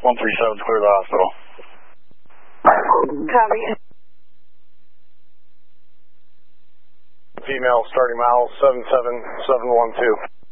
137 clear the hospital. Copy. Female starting mile 77712.